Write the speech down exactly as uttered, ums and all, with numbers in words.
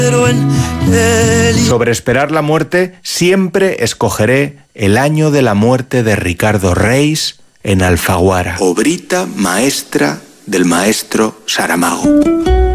Sobre esperar la muerte, siempre escogeré El año de la muerte de Ricardo Reis en Alfaguara. Obrita maestra del maestro Saramago.